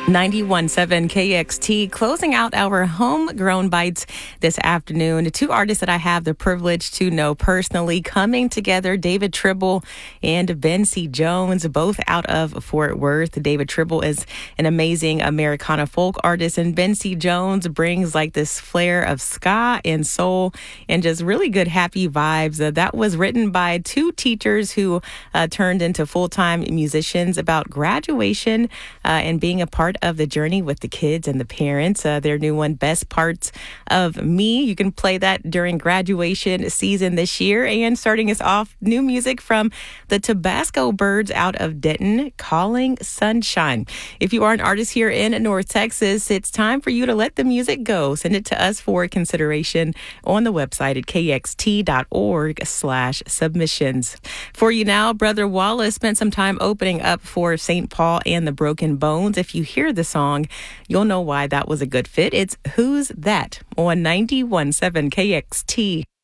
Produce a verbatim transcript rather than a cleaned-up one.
ninety-one point seven K X T, closing out our homegrown bites this afternoon. Two artists that I have the privilege to know personally coming together, David Tribble and Ben C. Jones, both out of Fort Worth. David Tribble is an amazing Americana folk artist, and Ben C. Jones brings like this flair of ska and soul and just really good, happy vibes. Uh, that was written by two teachers who uh, turned into full-time musicians about graduation uh, and being a part of the journey with the kids and the parents. Uh, their new one, Best Parts of Me. You can play that during graduation season this year. And starting us off, new music from the Tabasco Birds out of Denton, Calling Sunshine. If you are an artist here in North Texas, it's time for you to let the music go. Send it to us for consideration on the website at k x t dot org slash submissions. For you now, Brother Wallace spent some time opening up for Saint Paul and the Broken Bones. If you hear the song, you'll know why that was a good fit. It's Who's That on ninety-one point seven K X T.